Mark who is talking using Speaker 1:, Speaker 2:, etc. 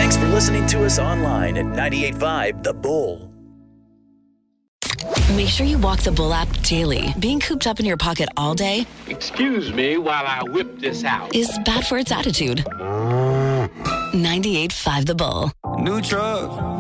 Speaker 1: Thanks for listening to us online at 98.5 The Bull.
Speaker 2: Make sure you walk the Bull app daily. Being cooped up in your pocket all day,
Speaker 3: excuse me while I whip this out,
Speaker 2: is bad for its attitude. 98.5 The Bull.
Speaker 4: New truck.